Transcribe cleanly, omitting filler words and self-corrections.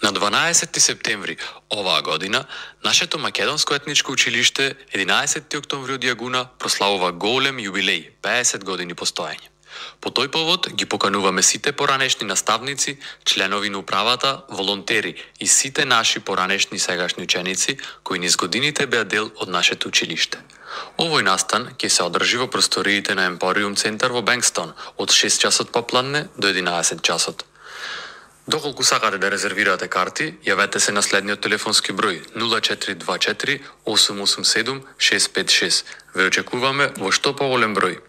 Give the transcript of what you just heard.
На 12 септември оваа година, нашето македонско етничко училиште 11 октомври од Јагуна прославува голем јубилеј, 50 години постоење. По тој повод ги покануваме сите поранешни наставници, членови на управата, волонтери и сите наши поранешни и сегашни ученици кои низ годините беа дел од нашето училиште. Овој настан ќе се одржи во просториите на Емпориум центар во Бенкстон од 6 часот попладне до 11 часот. Доколку сакате да резервирате карти, јавете се на следниот телефонски број 0424 887 656. Ве очекуваме во што поголем број.